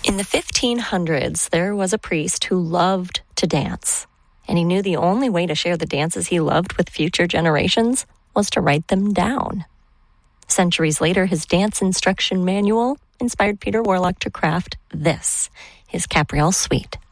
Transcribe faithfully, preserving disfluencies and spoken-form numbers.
In the fifteen hundreds, there was a priest who loved to dance, and he knew the only way to share the dances he loved with future generations was to write them down. Centuries later, his dance instruction manual inspired Peter Warlock to craft this, his Capriole Suite.